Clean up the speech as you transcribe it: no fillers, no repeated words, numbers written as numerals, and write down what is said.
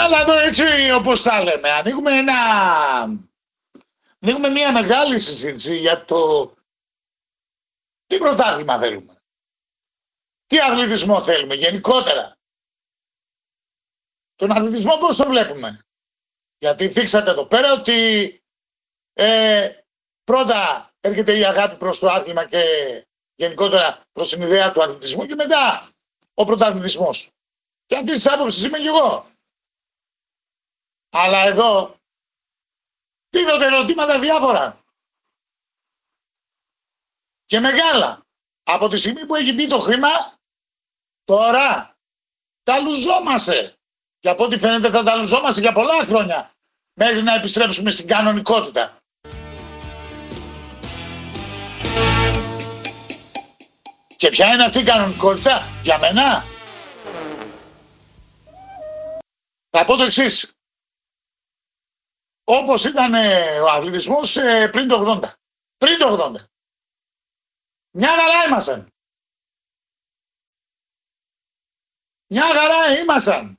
Αλλά εδώ έτσι όπως τα λέμε, ανοίγουμε μια μεγάλη συζήτηση για το τι πρωτάθλημα θέλουμε. Τι αθλητισμό θέλουμε γενικότερα. Τον αθλητισμό πώς το βλέπουμε. Γιατί θίξατε εδώ πέρα ότι πρώτα έρχεται η αγάπη προς το άθλημα και γενικότερα προς την ιδέα του αθλητισμού και μετά ο πρωταθλητισμός. Και αυτής της άποψης είμαι και εγώ. Αλλά εδώ δίδονται ερωτήματα διάφορα. Και μεγάλα. Από τη στιγμή που έχει μπει το χρήμα, τώρα τα λουζόμαστε. Και από ό,τι φαίνεται θα τα λουζόμαστε για πολλά χρόνια. Μέχρι να επιστρέψουμε στην κανονικότητα. Και ποια είναι αυτή η κανονικότητα για μένα. Θα πω το εξής. Όπως ήταν ο αθλητισμός πριν το 80. Πριν το 80. Μια χαρά ήμασταν. Μια χαρά ήμασταν.